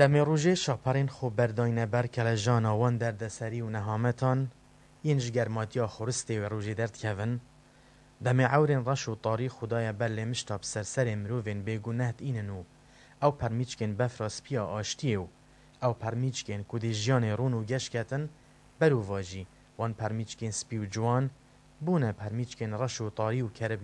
دمی روژه شاپرین خوب برداینه بر کل جانا وان دردسری و نهامتان اینج گرماتیا خورستی و روژه درد کهون دمی عورین رش و طاری خدای بله مشتاب سرسر مروفین بگونهت ایننو او پرمیچکن بفراس پیا آشتیو او پرمیچکن کدی جیان رون و گشکتن برو واجی وان پرمیچکن سپی و جوان بونه پرمیچکن رش و طاری و کرب